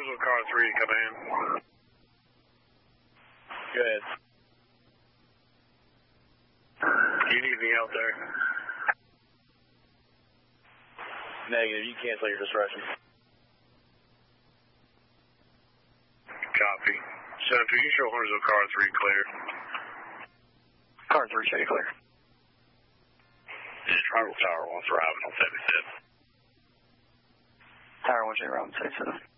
Huntersville car 3 to come in. Go ahead. You need me out there? Negative. You cancel your disruption. Copy. Center, you show Huntersville car 3 clear. Car 3, show you clear. Tribal Tower 1's arriving on 77. Tower 1, show you arriving on 77.